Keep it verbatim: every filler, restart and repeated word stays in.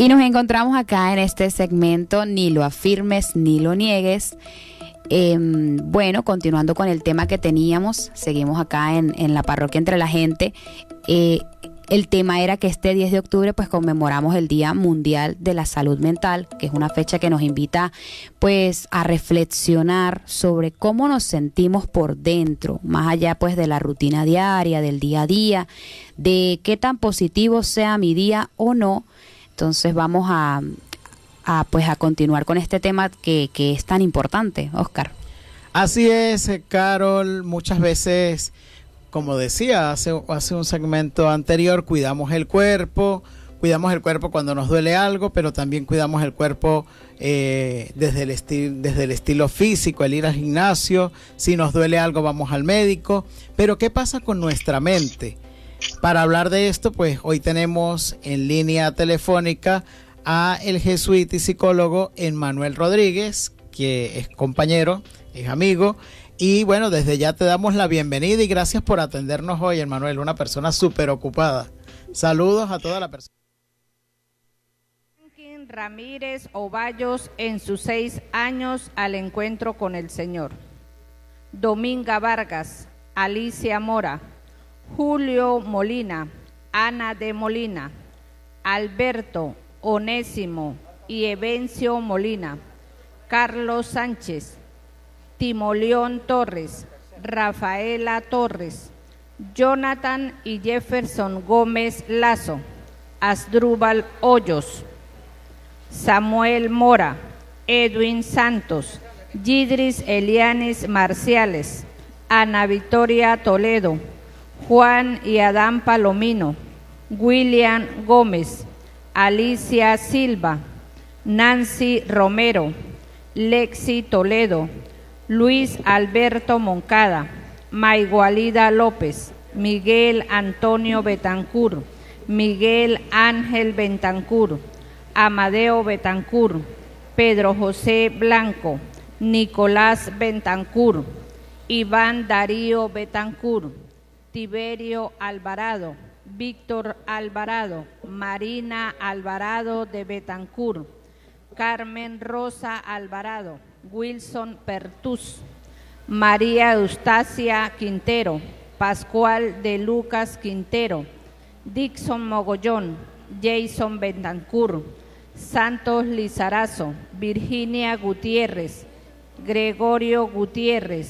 Y nos encontramos acá en este segmento, ni lo afirmes ni lo niegues. Eh, bueno, continuando con el tema que teníamos, seguimos acá en, en la parroquia Entre la Gente. Eh, el tema era que este diez de octubre pues conmemoramos el Día Mundial de la Salud Mental, que es una fecha que nos invita pues a reflexionar sobre cómo nos sentimos por dentro, más allá pues de la rutina diaria, del día a día, de qué tan positivo sea mi día o no. Entonces vamos a, a pues a continuar con este tema que, que es tan importante, Oscar. Así es, Carol, muchas veces, como decía hace, hace un segmento anterior, cuidamos el cuerpo, cuidamos el cuerpo cuando nos duele algo, pero también cuidamos el cuerpo eh, desde el esti- desde el estilo físico, el ir al gimnasio, si nos duele algo vamos al médico, pero ¿qué pasa con nuestra mente? Para hablar de esto, pues hoy tenemos en línea telefónica a el jesuita y psicólogo Emmanuel Rodríguez, que es compañero, es amigo, y bueno, desde ya te damos la bienvenida y gracias por atendernos hoy, Emmanuel, una persona súper ocupada. Saludos a toda la persona. Ramírez Ovallos en sus seis años al encuentro con el Señor. Dominga Vargas, Alicia Mora, Julio Molina, Ana de Molina, Alberto, Onésimo y Evencio Molina, Carlos Sánchez, Timoleón Torres, Rafaela Torres, Jonathan y Jefferson Gómez Lazo, Asdrúbal Hoyos, Samuel Mora, Edwin Santos, Yidris Elianis Marciales, Ana Victoria Toledo, Juan y Adán Palomino, William Gómez, Alicia Silva, Nancy Romero, Lexi Toledo, Luis Alberto Moncada, Maigualida López, Miguel Antonio Betancur, Miguel Ángel Betancur, Amadeo Betancur, Pedro José Blanco, Nicolás Betancur, Iván Darío Betancur, Tiberio Alvarado, Víctor Alvarado, Marina Alvarado de Betancur, Carmen Rosa Alvarado, Wilson Pertús, María Eustacia Quintero, Pascual de Lucas Quintero, Dixon Mogollón, Jason Betancur, Santos Lizarazo, Virginia Gutiérrez, Gregorio Gutiérrez,